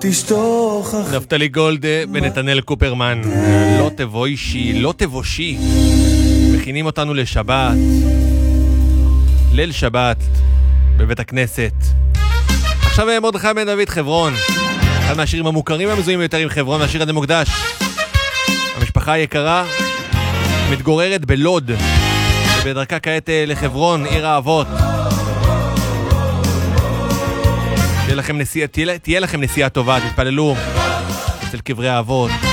תשתוך נפתלי גולד ונתנאל קופרמן, לא תבואי, לא תבושי. מכינים אותנו לשבת, ליל שבת בבית הכנסת. עכשיו מרדכי בן דוד, חברון, אחד מהשירים המוכרים והמזוהים ביותר עם חברון. השיר הזה מוקדש המשפחה היקרה מתגוררת בלוד ובדרכה כעת לחברון, עיר האבות. תהיה לכם נסיעה טובה, תתפללו אצל קברי האבות.